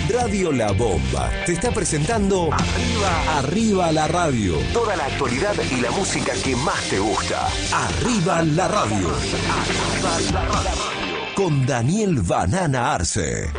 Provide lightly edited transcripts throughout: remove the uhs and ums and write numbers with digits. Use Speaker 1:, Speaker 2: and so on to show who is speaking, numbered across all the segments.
Speaker 1: Radio La Bomba te está presentando Arriba la Radio. Toda la actualidad y la música que más te gusta. Arriba la Radio. Arriba la Radio. Con Daniel Banana Arce.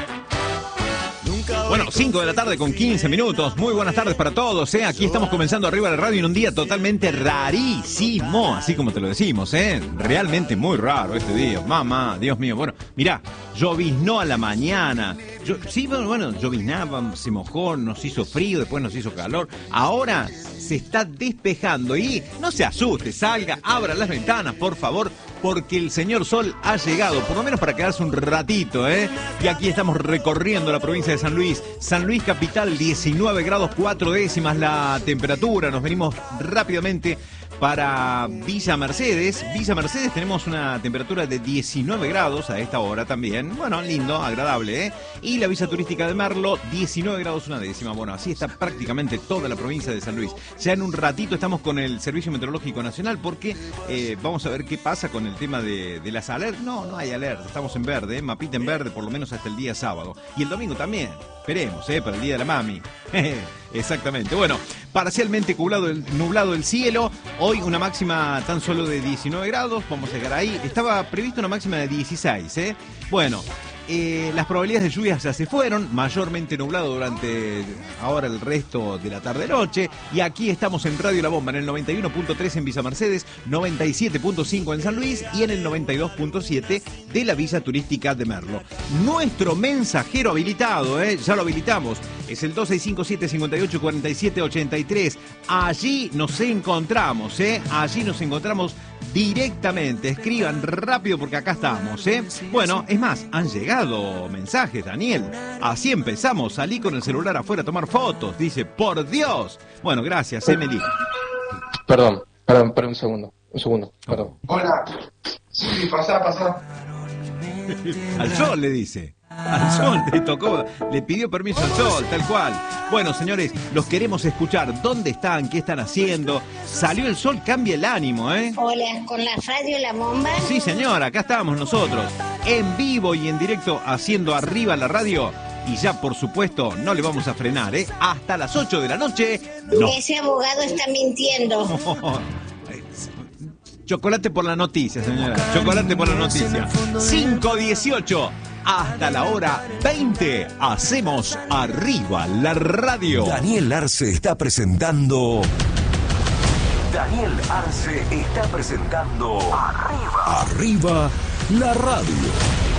Speaker 2: Bueno, 5 de la tarde con 15 minutos. Muy buenas tardes para todos, ¿eh? Aquí estamos comenzando Arriba la Radio en un día totalmente rarísimo, así como te lo decimos, ¿eh? Realmente muy raro este día. Mamá, Dios mío. Bueno, mirá, lloviznó a la mañana. Lloviznaba, se mojó, nos hizo frío, después nos hizo calor. Ahora se está despejando y no se asuste, salga, abra las ventanas, por favor, porque el señor Sol ha llegado, por lo menos para quedarse un ratito, ¿eh? Y aquí estamos recorriendo la provincia de San Luis. San Luis capital, 19 grados 4 décimas la temperatura. Nos venimos rápidamente para Villa Mercedes. Villa Mercedes tenemos una temperatura de 19 grados a esta hora también. Bueno, lindo, agradable, ¿eh? Y la Villa Turística de Merlo, 19 grados 1 décima. Bueno, así está prácticamente toda la provincia de San Luis. Ya en un ratito estamos con el Servicio Meteorológico Nacional porque vamos a ver qué pasa con el tema de las alertas. No hay alerta, estamos en verde, mapita en verde por lo menos hasta el día sábado. Y el domingo también. Esperemos, para el Día de la Mami. Exactamente. Bueno, parcialmente nublado el cielo. Hoy una máxima tan solo de 19 grados. Vamos a llegar ahí. Estaba previsto una máxima de 16, ¿eh? Bueno, las probabilidades de lluvias ya se fueron. Mayormente nublado durante ahora el resto de la tarde-noche. Y aquí estamos en Radio La Bomba, en el 91.3 en Villa Mercedes, 97.5 en San Luis y en el 92.7 de la Villa Turística de Merlo. Nuestro mensajero habilitado, ya lo habilitamos, es el 2657-584783. Allí nos encontramos, allí nos encontramos directamente. Escriban rápido porque acá estamos, Bueno, es más, han llegado mensajes, Daniel. Así empezamos, salí con el celular afuera a tomar fotos. Dice, por Dios. Bueno, gracias, Emily.
Speaker 3: Perdón, un segundo, perdón. Hola, sí, pasá.
Speaker 2: Al sol le dice. Al sol le tocó, le pidió permiso al sol, tal cual. Bueno, señores, los queremos escuchar. ¿Dónde están? ¿Qué están haciendo? Salió el sol, cambia el ánimo,
Speaker 4: Hola, ¿con la Radio La Bomba?
Speaker 2: Sí, señora, acá estamos nosotros, en vivo y en directo, haciendo Arriba la Radio. Y ya, por supuesto, no le vamos a frenar, hasta las 8 de la noche. No.
Speaker 4: Ese abogado está mintiendo.
Speaker 2: Chocolate por la noticia, señora. Chocolate por la noticia. 5:18. Hasta la hora 20. Hacemos Arriba la Radio.
Speaker 1: Daniel Arce está presentando Arriba la Radio.